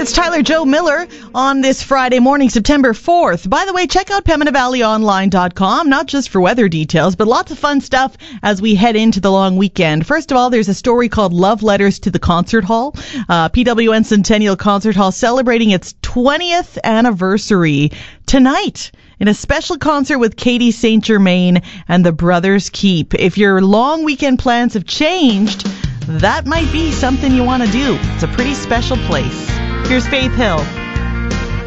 It's Tyler Joe Miller on this Friday morning, September 4th. By the way, check out PemmineValleyOnline.com, not just for weather details, but lots of fun stuff as we head into the long weekend. First of all, there's a story called Love Letters to the Concert Hall. PWN Centennial Concert Hall celebrating its 20th anniversary tonight in a special concert with Katie St. Germain and the Brothers Keep. If your long weekend plans have changed, that might be something you want to do. It's a pretty special place. Here's Faith Hill.